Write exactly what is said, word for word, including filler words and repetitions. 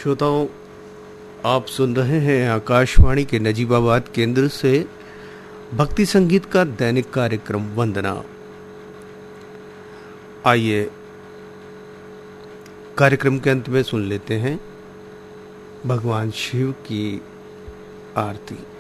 श्रोताओं, आप सुन रहे हैं आकाशवाणी के नजीबाबाद केंद्र से भक्ति संगीत का दैनिक कार्यक्रम वंदना। आइए कार्यक्रम के अंत में सुन लेते हैं भगवान शिव की आरती।